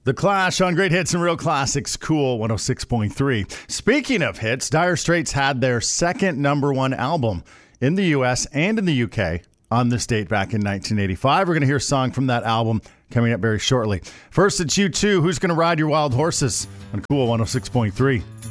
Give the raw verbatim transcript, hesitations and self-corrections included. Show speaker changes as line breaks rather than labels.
The Clash on Great Hits and Real Classics, Cool one oh six point three. Speaking of hits, Dire Straits had their second number one album in the U S and in the U K on this date back in nineteen eighty-five. We're going to hear a song from that album coming up very shortly. First, it's U two. Who's going to ride your wild horses on Cool one oh six point three?